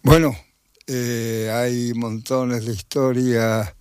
Bueno, hay montones de historias,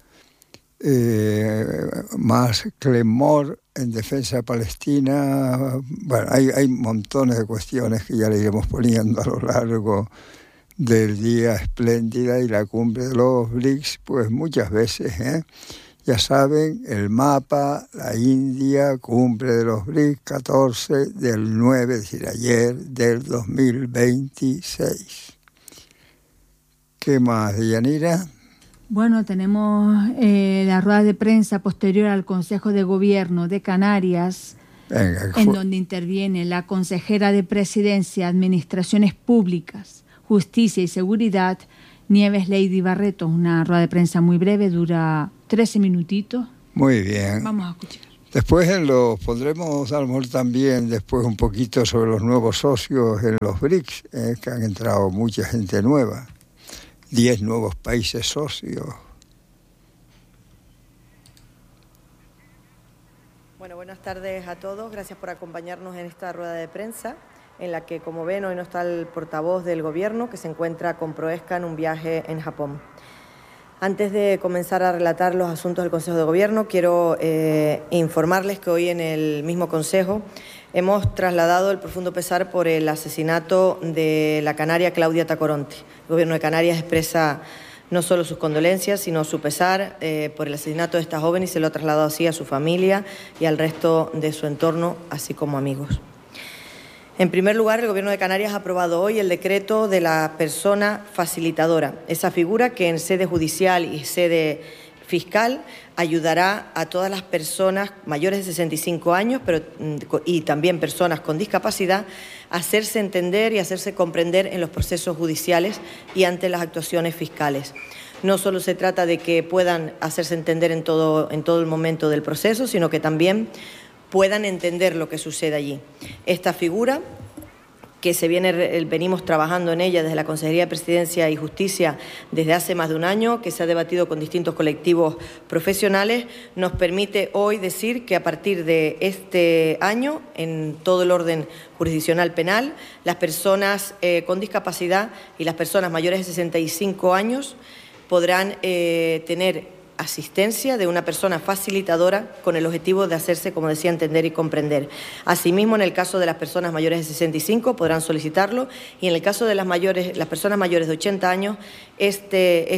más clamor en defensa palestina. Bueno, hay montones de cuestiones que ya le iremos poniendo a lo largo del día espléndida y la cumbre de los BRICS, pues muchas veces, ya saben, el mapa, la India, cumbre de los BRICS, 14 del 9, es decir, ayer, del 2026. ¿Qué más, Deyanira? Bueno, tenemos la rueda de prensa posterior al Consejo de Gobierno de Canarias, en donde interviene la consejera de Presidencia, Administraciones Públicas, Justicia y Seguridad, Nieves Lady Barreto. Una rueda de prensa muy breve, dura 13 minutitos. Muy bien. Vamos a escuchar. Después pondremos a lo mejor también después un poquito sobre los nuevos socios en los BRICS, que han entrado mucha gente nueva. 10 nuevos países socios. Bueno, buenas tardes a todos. Gracias por acompañarnos en esta rueda de prensa, en la que, como ven, hoy no está el portavoz del Gobierno, que se encuentra con Proesca en un viaje en Japón. Antes de comenzar a relatar los asuntos del Consejo de Gobierno, quiero informarles que hoy en el mismo Consejo hemos trasladado el profundo pesar por el asesinato de la canaria Claudia Tacoronte. El Gobierno de Canarias expresa no solo sus condolencias, sino su pesar por el asesinato de esta joven, y se lo ha trasladado así a su familia y al resto de su entorno, así como amigos. En primer lugar, el Gobierno de Canarias ha aprobado hoy el decreto de la persona facilitadora, esa figura que en sede judicial y sede fiscal ayudará a todas las personas mayores de 65 años y también personas con discapacidad a hacerse entender y hacerse comprender en los procesos judiciales y ante las actuaciones fiscales. No solo se trata de que puedan hacerse entender en todo el momento del proceso, sino que también puedan entender lo que sucede allí. Esta figura, que venimos trabajando en ella desde la Consejería de Presidencia y Justicia desde hace más de un año, que se ha debatido con distintos colectivos profesionales, nos permite hoy decir que a partir de este año, en todo el orden jurisdiccional penal, las personas con discapacidad y las personas mayores de 65 años podrán tener asistencia de una persona facilitadora con el objetivo de hacerse, como decía, entender y comprender. Asimismo, en el caso de las personas mayores de 65 podrán solicitarlo, y en el caso de las personas mayores de 80 años, este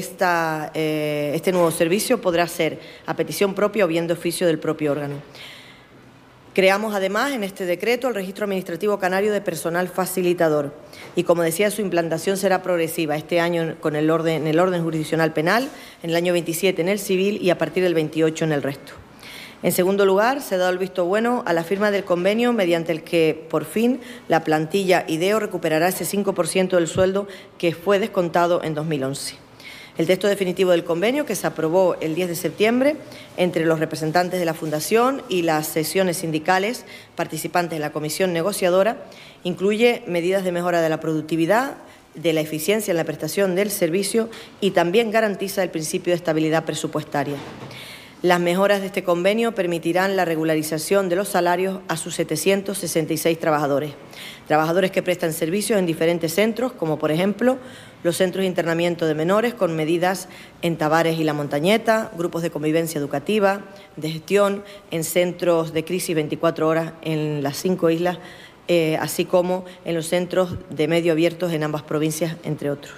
nuevo servicio podrá ser a petición propia o bien de oficio del propio órgano. Creamos además en este decreto el Registro Administrativo Canario de Personal Facilitador, y como decía, su implantación será progresiva este año en el orden jurisdiccional penal, en el año 27 en el civil y a partir del 28 en el resto. En segundo lugar, se ha dado el visto bueno a la firma del convenio mediante el que, por fin, la plantilla IDEO recuperará ese 5% del sueldo que fue descontado en 2011. El texto definitivo del convenio, que se aprobó el 10 de septiembre entre los representantes de la Fundación y las secciones sindicales participantes en la comisión negociadora, incluye medidas de mejora de la productividad, de la eficiencia en la prestación del servicio, y también garantiza el principio de estabilidad presupuestaria. Las mejoras de este convenio permitirán la regularización de los salarios a sus 766 trabajadores que prestan servicios en diferentes centros, como por ejemplo los centros de internamiento de menores con medidas en Tabares y La Montañeta, grupos de convivencia educativa, de gestión, en centros de crisis 24 horas en las 5 islas, así como en los centros de medio abiertos en ambas provincias, entre otros.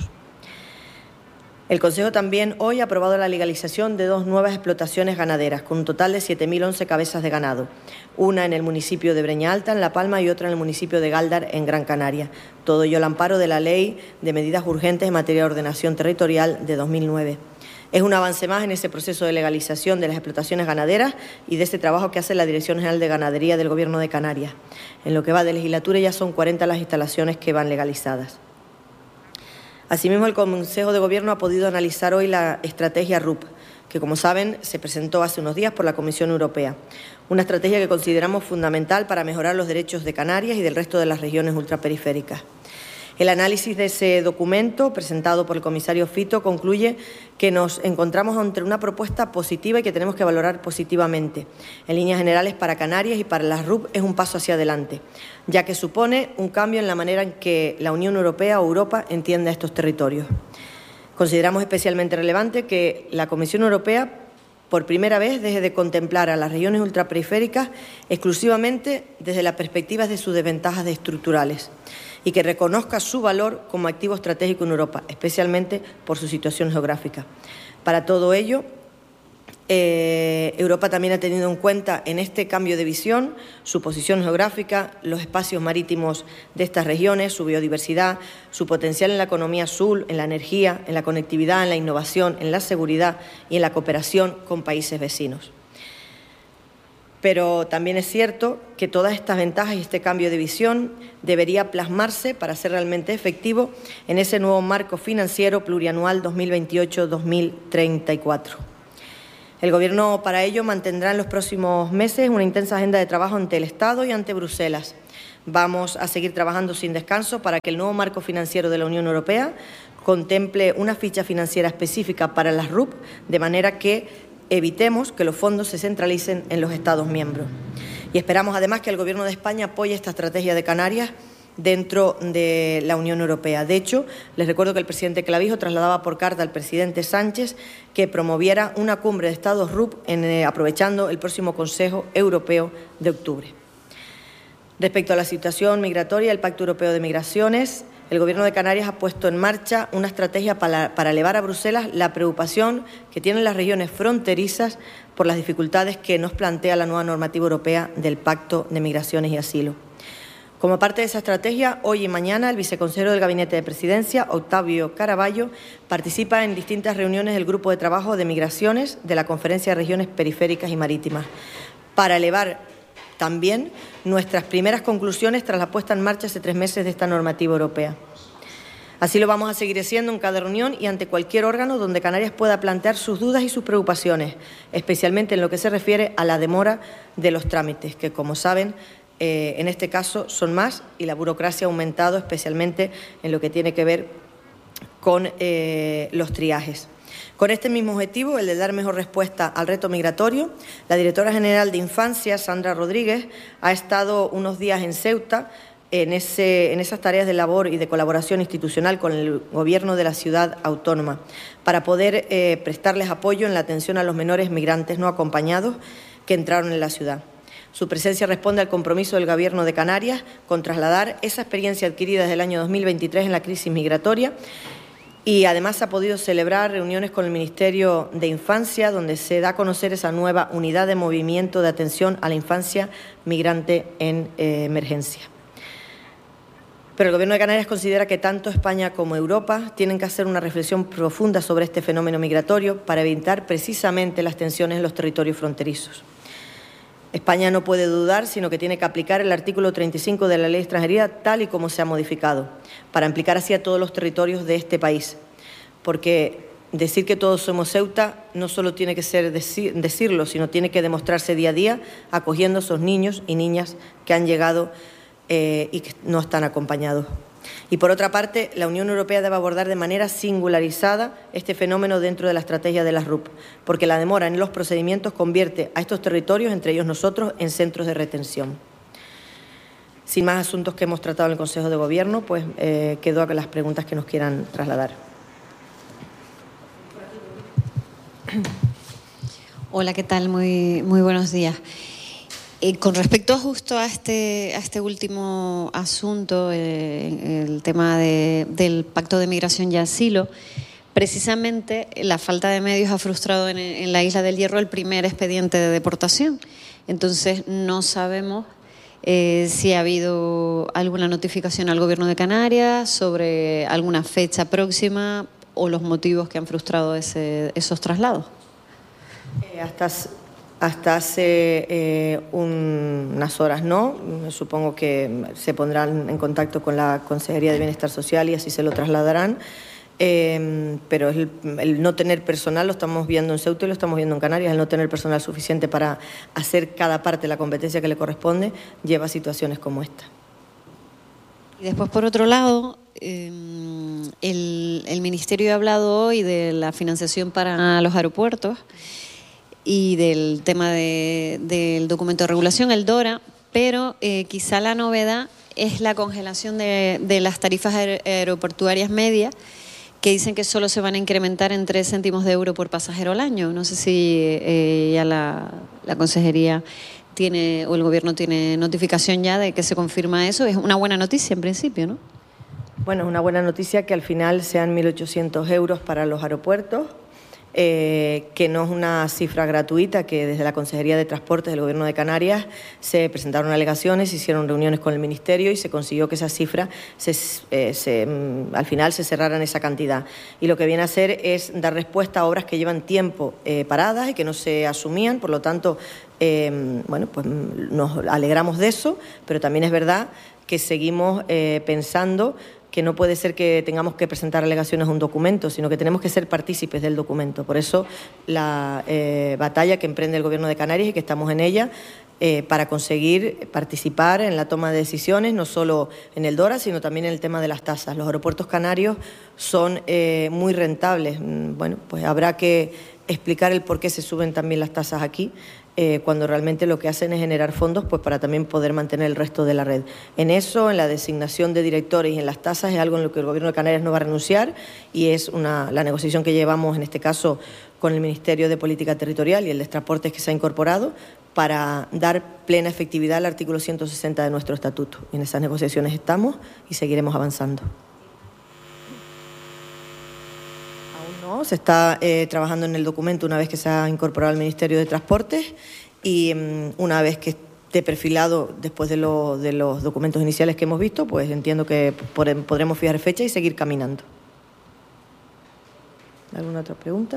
El Consejo también hoy ha aprobado la legalización de 2 nuevas explotaciones ganaderas, con un total de 7.011 cabezas de ganado, una en el municipio de Breña Alta, en La Palma, y otra en el municipio de Gáldar, en Gran Canaria. Todo ello al amparo de la Ley de Medidas Urgentes en materia de ordenación territorial de 2009. Es un avance más en ese proceso de legalización de las explotaciones ganaderas y de ese trabajo que hace la Dirección General de Ganadería del Gobierno de Canarias. En lo que va de legislatura ya son 40 las instalaciones que van legalizadas. Asimismo, el Consejo de Gobierno ha podido analizar hoy la estrategia RUP, que, como saben, se presentó hace unos días por la Comisión Europea. Una estrategia que consideramos fundamental para mejorar los derechos de Canarias y del resto de las regiones ultraperiféricas. El análisis de ese documento, presentado por el comisario Fito, concluye que nos encontramos ante una propuesta positiva y que tenemos que valorar positivamente. En líneas generales, para Canarias y para las RUP es un paso hacia adelante, ya que supone un cambio en la manera en que la Unión Europea o Europa entiende a estos territorios. Consideramos especialmente relevante que la Comisión Europea, por primera vez, deje de contemplar a las regiones ultraperiféricas exclusivamente desde las perspectivas de sus desventajas estructurales y que reconozca su valor como activo estratégico en Europa, especialmente por su situación geográfica. Para todo ello, Europa también ha tenido en cuenta en este cambio de visión su posición geográfica, los espacios marítimos de estas regiones, su biodiversidad, su potencial en la economía azul, en la energía, en la conectividad, en la innovación, en la seguridad y en la cooperación con países vecinos. Pero también es cierto que todas estas ventajas y este cambio de visión debería plasmarse para ser realmente efectivo en ese nuevo marco financiero plurianual 2028-2034. El Gobierno para ello mantendrá en los próximos meses una intensa agenda de trabajo ante el Estado y ante Bruselas. Vamos a seguir trabajando sin descanso para que el nuevo marco financiero de la Unión Europea contemple una ficha financiera específica para las RUP, de manera que evitemos que los fondos se centralicen en los Estados miembros. Y esperamos además que el Gobierno de España apoye esta estrategia de Canarias dentro de la Unión Europea. De hecho, les recuerdo que el presidente Clavijo trasladaba por carta al presidente Sánchez que promoviera una cumbre de Estados RUP aprovechando el próximo Consejo Europeo de octubre. Respecto a la situación migratoria, el Pacto Europeo de Migraciones, el Gobierno de Canarias ha puesto en marcha una estrategia para elevar a Bruselas la preocupación que tienen las regiones fronterizas por las dificultades que nos plantea la nueva normativa europea del Pacto de Migraciones y Asilo. Como parte de esa estrategia, hoy y mañana el viceconsejero del Gabinete de Presidencia, Octavio Caraballo, participa en distintas reuniones del Grupo de Trabajo de Migraciones de la Conferencia de Regiones Periféricas y Marítimas, para elevar también nuestras primeras conclusiones tras la puesta en marcha hace 3 meses de esta normativa europea. Así lo vamos a seguir haciendo en cada reunión y ante cualquier órgano donde Canarias pueda plantear sus dudas y sus preocupaciones, especialmente en lo que se refiere a la demora de los trámites, que, como saben, en este caso son más y la burocracia ha aumentado, especialmente en lo que tiene que ver con los triajes. Con este mismo objetivo, el de dar mejor respuesta al reto migratorio, la directora general de Infancia, Sandra Rodríguez, ha estado unos días en Ceuta en esas tareas de labor y de colaboración institucional con el Gobierno de la ciudad autónoma para poder prestarles apoyo en la atención a los menores migrantes no acompañados que entraron en la ciudad. Su presencia responde al compromiso del Gobierno de Canarias con trasladar esa experiencia adquirida desde el año 2023 en la crisis migratoria. Y además se ha podido celebrar reuniones con el Ministerio de Infancia, donde se da a conocer esa nueva unidad de movimiento de atención a la infancia migrante en emergencia. Pero el Gobierno de Canarias considera que tanto España como Europa tienen que hacer una reflexión profunda sobre este fenómeno migratorio para evitar precisamente las tensiones en los territorios fronterizos. España no puede dudar, sino que tiene que aplicar el artículo 35 de la Ley de Extranjería tal y como se ha modificado, para implicar así a todos los territorios de este país. Porque decir que todos somos Ceuta no solo tiene que ser decirlo, sino tiene que demostrarse día a día acogiendo a esos niños y niñas que han llegado y que no están acompañados. Y por otra parte, la Unión Europea debe abordar de manera singularizada este fenómeno dentro de la estrategia de las RUP, porque la demora en los procedimientos convierte a estos territorios, entre ellos nosotros, en centros de retención. Sin más asuntos que hemos tratado en el Consejo de Gobierno, pues quedo a las preguntas que nos quieran trasladar. Hola, ¿qué tal? Muy buenos días. Con respecto justo a este último asunto, el tema del Pacto de Migración y Asilo, precisamente la falta de medios ha frustrado en la Isla del Hierro el primer expediente de deportación. Entonces, no sabemos si ha habido alguna notificación al Gobierno de Canarias sobre alguna fecha próxima o los motivos que han frustrado esos traslados. Hasta hace unas horas no. Supongo que se pondrán en contacto con la Consejería de Bienestar Social y así se lo trasladarán. Pero el no tener personal, lo estamos viendo en Ceuta y lo estamos viendo en Canarias, el no tener personal suficiente para hacer cada parte la competencia que le corresponde, lleva a situaciones como esta. Y después, por otro lado, el Ministerio ha hablado hoy de la financiación para los aeropuertos y del tema del documento de regulación, el DORA, pero quizá la novedad es la congelación de las tarifas aeroportuarias medias, que dicen que solo se van a incrementar en 3 céntimos de euro por pasajero al año. No sé si ya la Consejería tiene, o el Gobierno tiene notificación ya de que se confirma eso. Es una buena noticia en principio, ¿no? Bueno, es una buena noticia que al final sean 1.800 euros para los aeropuertos, que no es una cifra gratuita, que desde la Consejería de Transportes del Gobierno de Canarias se presentaron alegaciones, se hicieron reuniones con el Ministerio y se consiguió que esa cifra al final se cerrara en esa cantidad. Y lo que viene a hacer es dar respuesta a obras que llevan tiempo paradas y que no se asumían, por lo tanto, bueno, pues nos alegramos de eso, pero también es verdad que seguimos pensando que no puede ser que tengamos que presentar alegaciones a un documento, sino que tenemos que ser partícipes del documento. Por eso la batalla que emprende el Gobierno de Canarias y que estamos en ella para conseguir participar en la toma de decisiones, no solo en el DORA, sino también en el tema de las tasas. Los aeropuertos canarios son muy rentables. Bueno, pues habrá que explicar el por qué se suben también las tasas aquí, cuando realmente lo que hacen es generar fondos pues para también poder mantener el resto de la red. En eso, en la designación de directores y en las tasas, es algo en lo que el Gobierno de Canarias no va a renunciar, y es la negociación que llevamos en este caso con el Ministerio de Política Territorial y el de Transportes, que se ha incorporado para dar plena efectividad al artículo 160 de nuestro estatuto. Y en esas negociaciones estamos y seguiremos avanzando. Se está trabajando en el documento una vez que se ha incorporado al Ministerio de Transportes, y una vez que esté perfilado después de los documentos iniciales que hemos visto, pues entiendo que podremos fijar fecha y seguir caminando. ¿Alguna otra pregunta?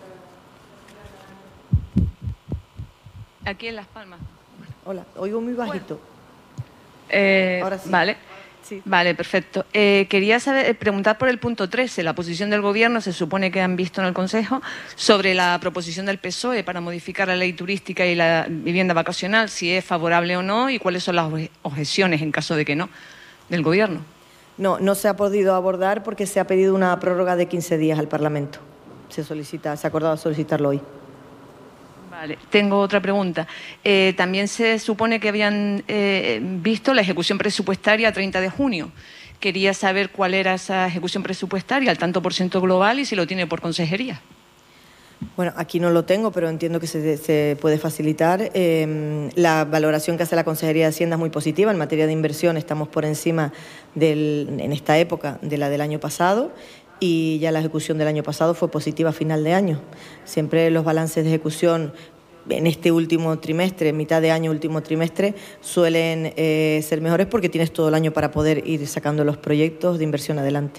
Aquí en Las Palmas. Hola, oigo muy bajito. Ahora sí. Vale. Sí. Vale, perfecto. Quería preguntar por el punto 13, la posición del Gobierno, se supone que han visto en el Consejo, sobre la proposición del PSOE para modificar la ley turística y la vivienda vacacional, si es favorable o no, y cuáles son las objeciones, en caso de que no, del Gobierno. No se ha podido abordar porque se ha pedido una prórroga de 15 días al Parlamento. Se ha acordado solicitarlo hoy. Vale, tengo otra pregunta. También se supone que habían visto la ejecución presupuestaria a 30 de junio. Quería saber cuál era esa ejecución presupuestaria, al tanto por ciento global, y si lo tiene por consejería. Bueno, aquí no lo tengo, pero entiendo que se puede facilitar. La valoración que hace la Consejería de Hacienda es muy positiva. En materia de inversión estamos por encima, en esta época, de la del año pasado. Y ya la ejecución del año pasado fue positiva a final de año. Siempre los balances de ejecución en este último trimestre, mitad de año, último trimestre, suelen ser mejores porque tienes todo el año para poder ir sacando los proyectos de inversión adelante.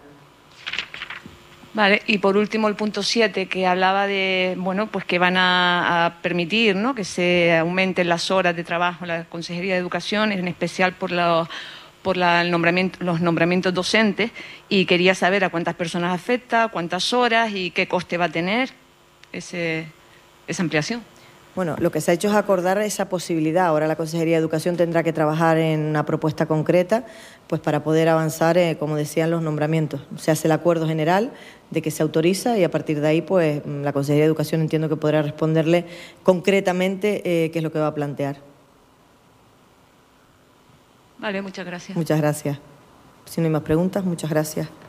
Vale, y por último el punto 7, que hablaba de, bueno, pues que van a permitir, ¿no?, que se aumenten las horas de trabajo en la Consejería de Educación, en especial por los nombramientos docentes, y quería saber a cuántas personas afecta, cuántas horas y qué coste va a tener esa ampliación. Bueno, lo que se ha hecho es acordar esa posibilidad. Ahora la Consejería de Educación tendrá que trabajar en una propuesta concreta pues para poder avanzar, como decían, los nombramientos. Se hace el acuerdo general de que se autoriza y a partir de ahí pues la Consejería de Educación entiendo que podrá responderle concretamente qué es lo que va a plantear. Vale, muchas gracias. Muchas gracias. Si no hay más preguntas, muchas gracias.